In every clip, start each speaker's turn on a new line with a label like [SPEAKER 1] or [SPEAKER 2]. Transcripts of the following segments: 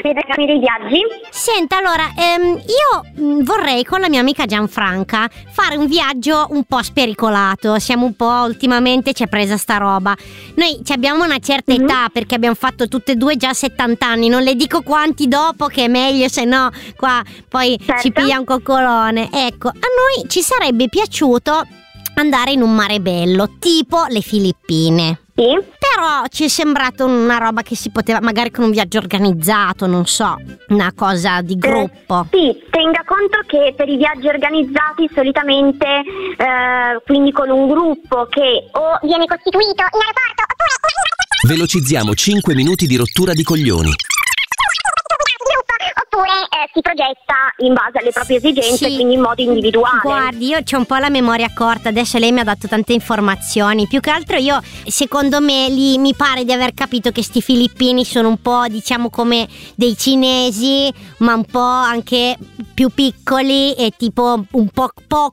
[SPEAKER 1] Mi racconti dei viaggi?
[SPEAKER 2] Senta, allora, io vorrei con la mia amica Gianfranca fare un viaggio un po' spericolato. Siamo un po', ultimamente ci è presa sta roba. Noi abbiamo una certa età, perché abbiamo fatto tutte e due già 70 anni. Non le dico quanti dopo, che è meglio, se no qua poi ci piglia un coccolone. Ecco, a noi ci sarebbe piaciuto andare in un mare bello, tipo le Filippine.
[SPEAKER 1] Sì.
[SPEAKER 2] Però ci è sembrato una roba che si poteva, magari con un viaggio organizzato, non so, una cosa di gruppo.
[SPEAKER 1] Sì, tenga conto che per i viaggi organizzati solitamente, quindi con un gruppo che o viene costituito in aeroporto oppure
[SPEAKER 3] velocizziamo 5 minuti di rottura di coglioni.
[SPEAKER 1] Oppure si progetta in base alle proprie esigenze,
[SPEAKER 2] Sì.
[SPEAKER 1] quindi in modo individuale.
[SPEAKER 2] Guardi, io c'ho un po' la memoria corta, adesso lei mi ha dato tante informazioni. Più che altro io, secondo me, lì mi pare di aver capito che sti filippini sono un po', diciamo, come dei cinesi, ma un po' anche più piccoli e tipo un po'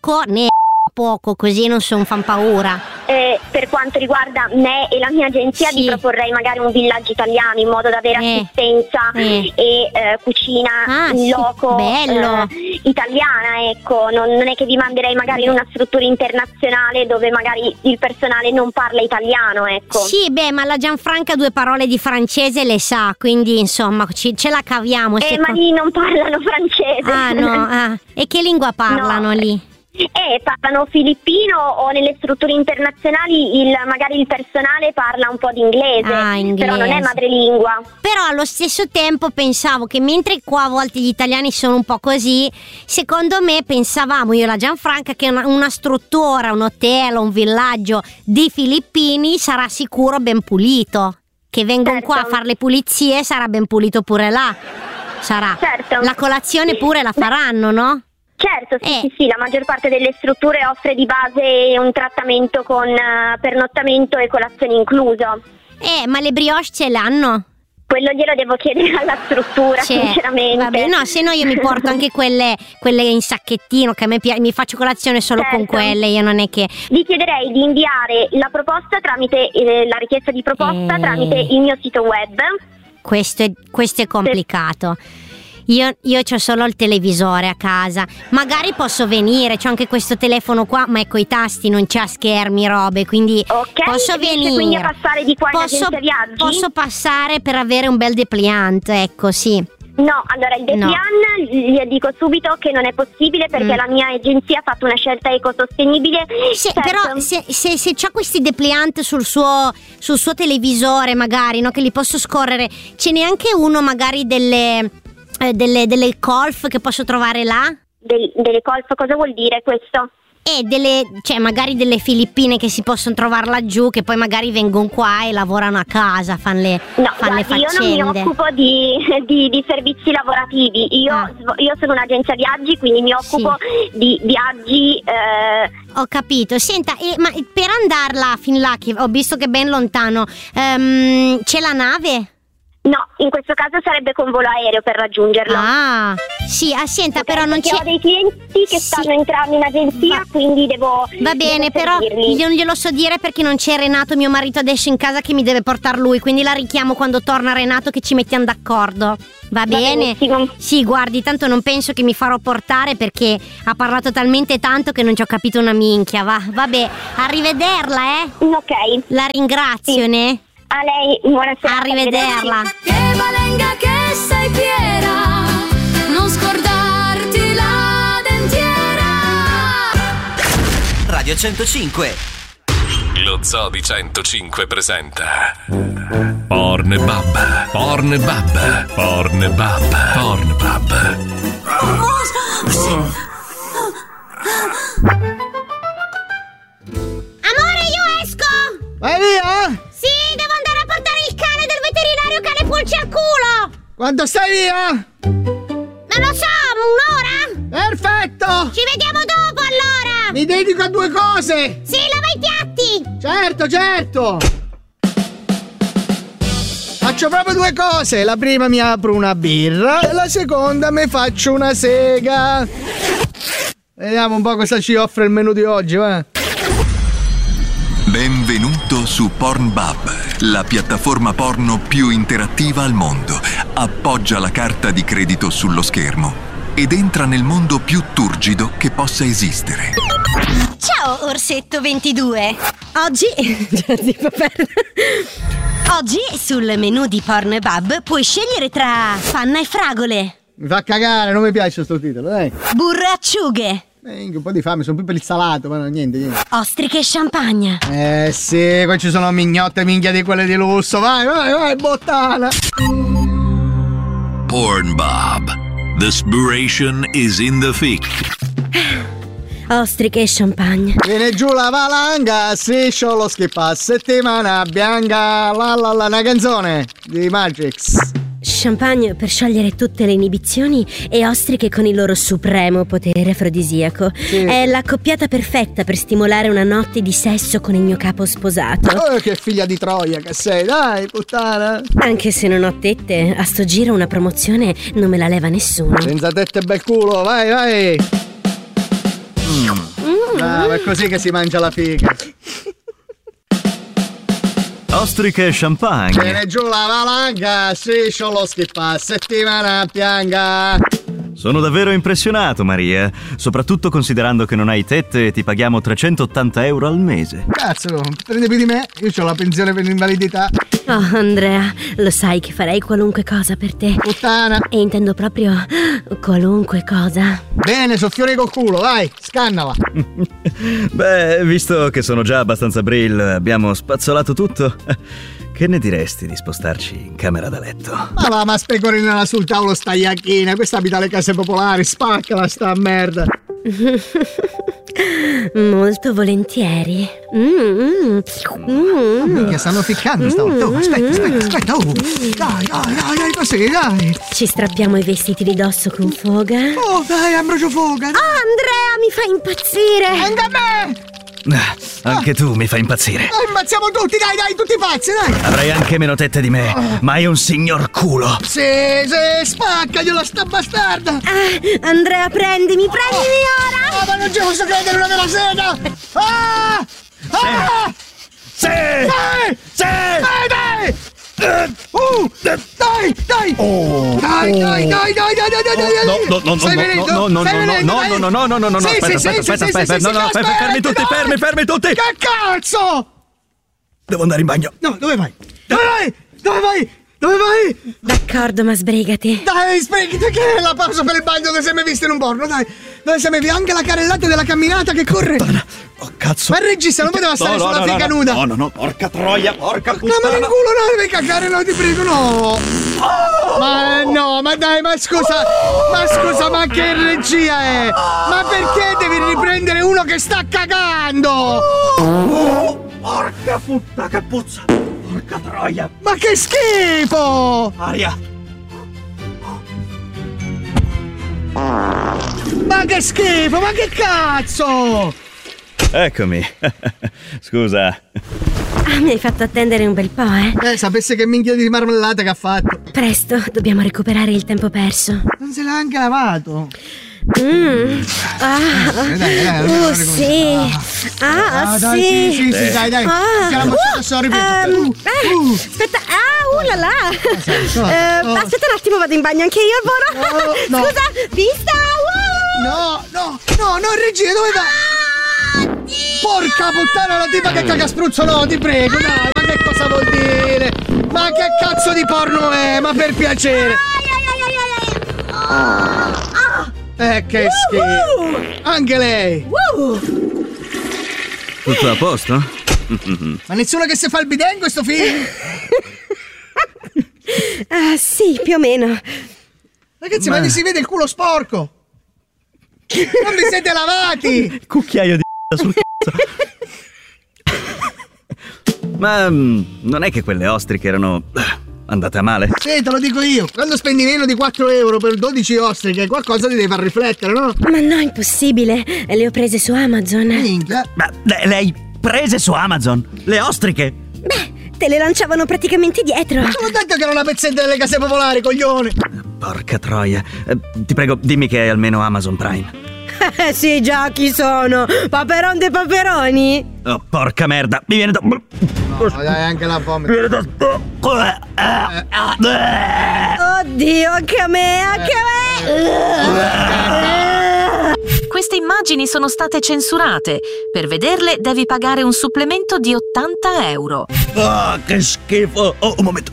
[SPEAKER 2] poco, così non fan paura.
[SPEAKER 1] Per quanto riguarda me e la mia agenzia,
[SPEAKER 2] Sì.
[SPEAKER 1] vi proporrei magari un villaggio italiano in modo da avere assistenza e cucina in loco
[SPEAKER 2] bello.
[SPEAKER 1] italiana, ecco. Non è che vi manderei magari in una struttura internazionale dove magari il personale non parla italiano, ecco.
[SPEAKER 2] Sì, beh, ma la Gianfranca 2 parole di francese le sa, quindi insomma ce la caviamo.
[SPEAKER 1] Ma lì non parlano francese.
[SPEAKER 2] Ah no, e che lingua parlano lì?
[SPEAKER 1] Parlano filippino, o nelle strutture internazionali magari il personale parla un po' di inglese, però non è madrelingua.
[SPEAKER 2] Però allo stesso tempo pensavo che mentre qua a volte gli italiani sono un po' così, secondo me pensavamo io e la Gianfranca che una struttura, un hotel, un villaggio di filippini sarà sicuro ben pulito, che vengono qua a fare le pulizie, sarà ben pulito pure là, sarà. La colazione pure la faranno, no?
[SPEAKER 1] Certo, sì, la maggior parte delle strutture offre di base un trattamento con pernottamento e colazione incluso.
[SPEAKER 2] Ma le brioche ce l'hanno?
[SPEAKER 1] Quello glielo devo chiedere alla struttura, sinceramente.
[SPEAKER 2] Vabbè, no, se no io mi porto anche quelle in sacchettino, che a me mi faccio colazione solo con quelle, io non è che...
[SPEAKER 1] Vi chiederei di inviare la proposta tramite la richiesta di proposta tramite il mio sito web.
[SPEAKER 2] Questo è complicato. Io c'ho solo il televisore a casa. Magari posso venire, c'ho anche questo telefono qua, ma ecco i tasti, non c'ha schermi, robe, quindi posso venire.
[SPEAKER 1] Quindi a passare di qua in agenzia viaggi?
[SPEAKER 2] Posso passare per avere un bel dépliant, ecco, sì.
[SPEAKER 1] No, allora il dépliant gli dico subito che non è possibile, perché la mia agenzia ha fatto una scelta ecosostenibile.
[SPEAKER 2] Però se c'ha questi dépliant sul suo televisore, magari, no, che li posso scorrere, ce n'è anche uno magari delle golf che posso trovare là?
[SPEAKER 1] Delle golf, cosa vuol dire questo?
[SPEAKER 2] Magari delle Filippine che si possono trovare laggiù, che poi magari vengono qua e lavorano a casa, fanno le faccende.
[SPEAKER 1] Io non mi occupo di servizi lavorativi, io sono un'agenzia viaggi, quindi mi occupo di viaggi.
[SPEAKER 2] Ho capito. Senta, ma per andarla fin là, che ho visto che è ben lontano, c'è la nave?
[SPEAKER 1] No, in questo caso sarebbe con volo aereo per raggiungerlo.
[SPEAKER 2] Senta, però non c'è...
[SPEAKER 1] Ho dei clienti che stanno entrando in agenzia, quindi devo...
[SPEAKER 2] Va bene, però non glielo so dire perché non c'è Renato, mio marito adesso in casa, che mi deve portare lui, quindi la richiamo quando torna Renato, che ci mettiamo d'accordo. Va bene? Sì, guardi, tanto non penso che mi farò portare, perché ha parlato talmente tanto che non ci ho capito una minchia. Vabbè, arrivederla,
[SPEAKER 1] Ok.
[SPEAKER 2] La ringrazio, ne?
[SPEAKER 1] A lei, buonasera.
[SPEAKER 2] Arrivederla.
[SPEAKER 4] Che valenga che sei fiera, non scordarti la dentiera.
[SPEAKER 3] Radio 105.
[SPEAKER 5] Lo Zoo di 105 presenta Pornbub. Pornbub. Pornbub. Pornbub.
[SPEAKER 2] Amore, io esco!
[SPEAKER 6] Vai via?
[SPEAKER 2] Sì, devo andare a portare il cane del veterinario che ha le pulci al culo!
[SPEAKER 6] Quando stai via?
[SPEAKER 2] Non lo so, un'ora?
[SPEAKER 6] Perfetto!
[SPEAKER 2] Ci vediamo dopo allora!
[SPEAKER 6] Mi dedico a 2 cose!
[SPEAKER 2] Sì, lava i piatti!
[SPEAKER 6] Certo! Faccio proprio 2 cose! La prima mi apro una birra e la seconda mi faccio una sega! Vediamo un po' cosa ci offre il menù di oggi, va?
[SPEAKER 7] Benvenuto su Pornbub, la piattaforma porno più interattiva al mondo. appoggia la carta di credito sullo schermo ed entra nel mondo più turgido che possa esistere.
[SPEAKER 2] Ciao Orsetto 22. Oggi sul menù di Pornhub puoi scegliere tra panna e fragole,
[SPEAKER 6] Mi fa cagare, non mi piace sto titolo, dai.
[SPEAKER 2] burro e acciughe,
[SPEAKER 6] Un po' di fame, sono più per il salato, ma no, niente.
[SPEAKER 2] ostriche e champagne.
[SPEAKER 6] Sì, qua ci sono mignotte minchia di quelle di lusso. Vai, bottana.
[SPEAKER 5] Pornhub. The inspiration is in the thick.
[SPEAKER 2] Ostriche e champagne.
[SPEAKER 6] Viene giù la valanga, striscio lo schippa, settimana bianca, una canzone di Matrix.
[SPEAKER 2] Champagne per sciogliere tutte le inibizioni e ostriche con il loro supremo potere afrodisiaco.
[SPEAKER 6] Sì.
[SPEAKER 2] È l'accoppiata perfetta per stimolare una notte di sesso con il mio capo sposato.
[SPEAKER 6] Oh, che figlia di Troia che sei, dai, puttana.
[SPEAKER 2] Anche se non ho tette, a sto giro una promozione non me la leva nessuno.
[SPEAKER 6] Senza tette e bel culo, vai. Brava, è così che si mangia la figa.
[SPEAKER 8] Ostriche e champagne.
[SPEAKER 6] Viene giù la valanga, striscio lo schippa, settimana bianca.
[SPEAKER 8] Sono davvero impressionato, Maria. Soprattutto considerando che non hai tette e ti paghiamo 380 euro al mese.
[SPEAKER 6] Cazzo, prende più di me? Io ho la pensione per l'invalidità.
[SPEAKER 2] Oh, Andrea, lo sai che farei qualunque cosa per te.
[SPEAKER 6] Puttana.
[SPEAKER 2] E intendo proprio qualunque cosa.
[SPEAKER 6] Bene, soffione col culo, vai, scannala.
[SPEAKER 8] Beh, visto che sono già abbastanza brill, abbiamo spazzolato tutto. Che ne diresti di spostarci in camera da letto?
[SPEAKER 6] Ma specorinala sul tavolo sta iacchina, questa abita alle case popolari, spaccala sta merda.
[SPEAKER 2] Molto volentieri.
[SPEAKER 6] Minchia, stanno ficcando stavolta. Oh, aspetta. Oh. Dai, così, dai.
[SPEAKER 2] Ci strappiamo i vestiti di dosso con foga.
[SPEAKER 6] Oh, dai, Ambrogio Foga.
[SPEAKER 2] Andrea, mi fa impazzire.
[SPEAKER 6] Anche a me.
[SPEAKER 8] Anche tu mi fai impazzire.
[SPEAKER 6] Impazziamo tutti, dai, tutti pazzi, dai.
[SPEAKER 8] Avrai anche meno tette di me, ma hai un signor culo.
[SPEAKER 6] Sì, spaccagliela sta bastarda.
[SPEAKER 2] Andrea, prendimi ora.
[SPEAKER 6] Ma non ci posso credere, una della sega.
[SPEAKER 8] Sì!
[SPEAKER 6] Dai! Dai!
[SPEAKER 8] No, fermi tutti!
[SPEAKER 6] Che cazzo?
[SPEAKER 8] Devo andare in bagno.
[SPEAKER 6] No, dove vai? Dove vai?
[SPEAKER 2] D'accordo, ma sbrigati.
[SPEAKER 6] Dai, sbrigati, che è la pausa per il bagno dove sei mai visto in un porno, dai. Dove sei mai visto anche la carrellata della camminata che corre.
[SPEAKER 8] Oh, cazzo.
[SPEAKER 6] Ma il regista non poteva stare sulla figa nuda.
[SPEAKER 8] No, porca troia, porca puttana.
[SPEAKER 6] No, ma in culo no, devi cagare, no, ti prego, no. Ma dai, ma scusa, ma che regia è? Ma perché devi riprendere uno che sta cagando?
[SPEAKER 8] Porca puttana, che puzza. Porca troia.
[SPEAKER 6] Ma che schifo!
[SPEAKER 8] Aria.
[SPEAKER 6] Ma che schifo, ma che cazzo!
[SPEAKER 8] Eccomi. Scusa.
[SPEAKER 2] Mi hai fatto attendere un bel po', eh?
[SPEAKER 6] Sapesse che minchia di marmellata che ha fatto.
[SPEAKER 2] Presto, dobbiamo recuperare il tempo perso.
[SPEAKER 6] Non se l'ha anche lavato.
[SPEAKER 2] Sì.
[SPEAKER 6] Sì, dai.
[SPEAKER 2] Aspetta, là là. Aspetta un attimo, vado in bagno anche io, Boro. Scusa, vista.
[SPEAKER 6] No, regia, dove vai? Porca puttana, la tipa che caga spruzzo, no, ti prego, dai, ma che cosa vuol dire? Ma che cazzo di porno è? Ma per piacere. Che schifo. Anche lei.
[SPEAKER 8] Tutto a posto?
[SPEAKER 6] Ma nessuno che si fa il bidet in questo film?
[SPEAKER 2] Sì, più o meno.
[SPEAKER 6] Ragazzi, ma si vede il culo sporco. Non vi siete lavati.
[SPEAKER 8] Cucchiaio di sul cazzo. Ma non è che quelle ostriche erano andate a male?
[SPEAKER 6] Sì, te lo dico io. Quando spendi meno di 4 euro per 12 ostriche, qualcosa ti deve far riflettere, no?
[SPEAKER 2] Ma no, impossibile. Le ho prese su Amazon.
[SPEAKER 6] Minchia.
[SPEAKER 8] Ma le hai prese su Amazon? Le ostriche?
[SPEAKER 2] Beh, te le lanciavano praticamente dietro.
[SPEAKER 6] Te l'ho detto che era una pezzetta delle case popolari, coglione.
[SPEAKER 8] Porca troia. Ti prego, dimmi che hai almeno Amazon Prime.
[SPEAKER 2] Sì, già, chi sono? Paperon dei paperoni?
[SPEAKER 8] Oh, porca merda, mi viene da...
[SPEAKER 6] No, dai, anche la fame.
[SPEAKER 2] Oddio, Oddio, anche a me.
[SPEAKER 9] Queste immagini sono state censurate. Per vederle devi pagare un supplemento di 80 euro.
[SPEAKER 8] Che schifo. Oh, un momento.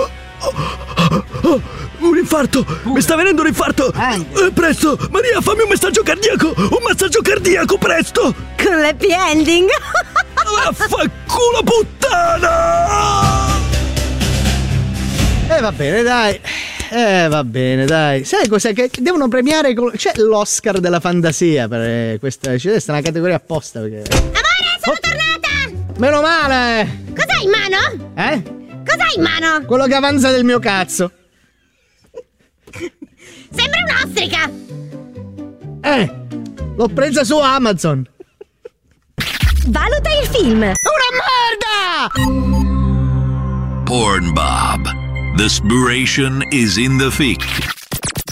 [SPEAKER 8] Un infarto. Mi sta venendo un infarto. Presto, Maria, fammi un messaggio cardiaco. Un massaggio cardiaco, presto.
[SPEAKER 2] Con l'happy ending.
[SPEAKER 8] Vaffanculo, puttana.
[SPEAKER 6] Va bene, dai. Va bene, dai. Sai cos'è? Che devono premiare. C'è l'Oscar della fantasia per questa. C'è una categoria apposta. Perché...
[SPEAKER 2] Amore, sono tornata!
[SPEAKER 6] Meno male!
[SPEAKER 2] Cos'hai in mano? Cos'hai in mano?
[SPEAKER 6] Quello che avanza del mio cazzo.
[SPEAKER 2] Sembra un'ostrica!
[SPEAKER 6] L'ho presa su Amazon.
[SPEAKER 2] Valuta il film.
[SPEAKER 6] Una merda!
[SPEAKER 5] Pornbob. The inspiration is in the fic.